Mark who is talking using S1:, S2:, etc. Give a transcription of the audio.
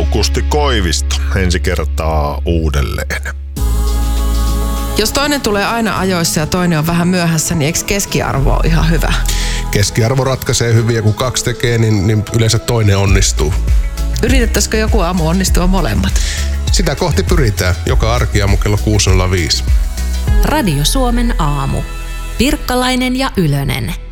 S1: Kusti Koivisto ensi kertaa uudelleen.
S2: Jos toinen tulee aina ajoissa ja toinen on vähän myöhässä, niin eikö keskiarvo ole ihan hyvä?
S3: Keskiarvo ratkaisee hyvin ja kun 2 tekee, niin yleensä toinen onnistuu.
S2: Yritettäisikö joku aamu onnistua molemmat?
S3: Sitä kohti pyritään. Joka arkiaamu kello 6.05.
S4: Radio Suomen aamu. Pirkkalainen ja Ylönen.